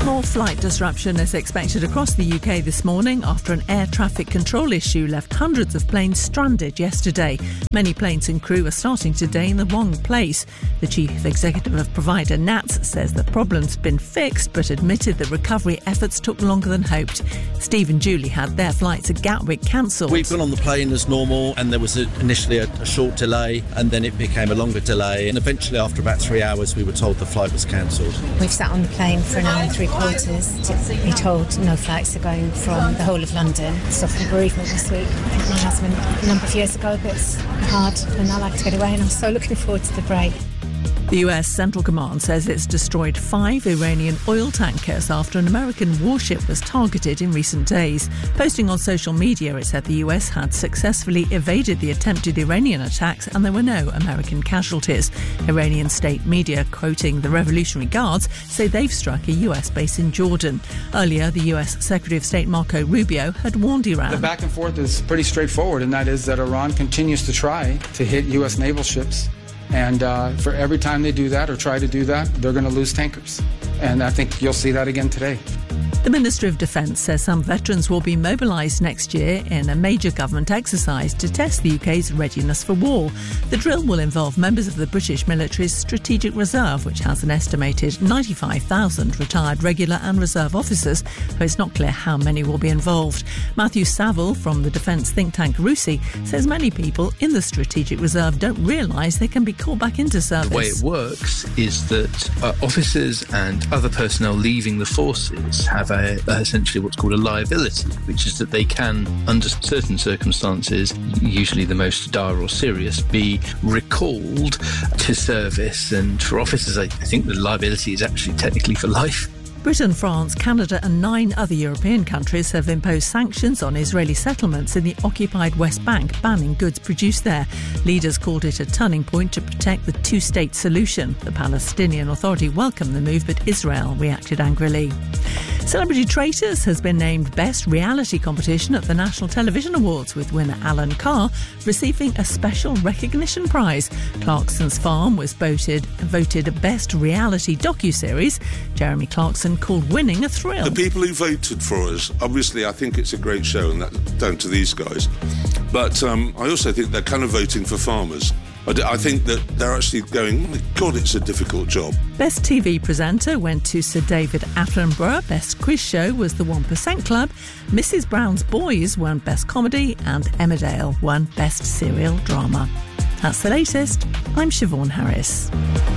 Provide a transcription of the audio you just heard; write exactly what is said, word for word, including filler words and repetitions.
More flight disruption is expected across the U K this morning after an air traffic control issue left hundreds of planes stranded yesterday. Many planes and crew are starting today in the wrong place. The chief executive of provider N A T S says the problem's been fixed, but admitted that recovery efforts took longer than hoped. Steve and Julie had their flights at Gatwick cancelled. We've gone on the plane as normal, and there was a, initially a, a short delay, and then it became a longer delay, and eventually after about three hours we were told the flight was cancelled. We've sat on the plane for an hour and three quarters to be told no flights are going from the whole of London. Suffered bereavement this week. I think my husband a number of years ago, but it's hard, and I like to get away, and I'm so looking forward to the break. The U S Central Command says it's destroyed five Iranian oil tankers after an American warship was targeted in recent days. Posting on social media, it said the U S had successfully evaded the attempted Iranian attacks and there were no American casualties. Iranian state media, quoting the Revolutionary Guards, say they've struck a U S base in Jordan. Earlier, the U S Secretary of State Marco Rubio had warned Iran. The back and forth is pretty straightforward, and that is that Iran continues to try to hit U S naval ships. And uh, for every time they do that or try to do that, they're going to lose tankers. And I think you'll see that again today. The Ministry of Defence says some veterans will be mobilised next year in a major government exercise to test the U K's readiness for war. The drill will involve members of the British military's Strategic Reserve, which has an estimated ninety-five thousand retired regular and reserve officers, though it's not clear how many will be involved. Matthew Saville from the defence think tank RUSI says many people in the Strategic Reserve don't realise they can be called back into service. The way it works is that uh, officers and other personnel leaving the forces have a, essentially what's called a liability, which is that they can, under certain circumstances, usually the most dire or serious, be recalled to service. And for officers, I, I think the liability is actually technically for life. Britain, France, Canada and nine other European countries have imposed sanctions on Israeli settlements in the occupied West Bank, banning goods produced there. Leaders called it a turning point to protect the two-state solution. The Palestinian Authority welcomed the move, but Israel reacted angrily. Celebrity Traitors has been named Best Reality Competition at the National Television Awards, with winner Alan Carr receiving a special recognition prize. Clarkson's Farm was voted, voted Best Reality Docuseries. Jeremy Clarkson called winning a thrill. The people who voted for us, obviously I think it's a great show, and that's down to these guys. But um, I also think they're kind of voting for farmers. I, d- I think that they're actually going, oh my God, it's a difficult job. Best T V presenter went to Sir David Attenborough. Best quiz show was the one percent Club. Missus Brown's Boys won Best Comedy, and Emmerdale won Best Serial Drama. That's the latest. I'm Siobhan Harris.